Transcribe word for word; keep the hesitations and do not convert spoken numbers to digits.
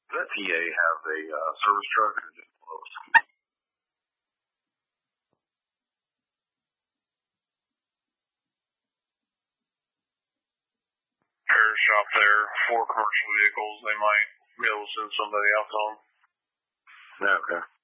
Does that T A have a uh, service truck or just close? Repair shop there, four commercial vehicles. They might be able to send somebody out on. Yeah, okay.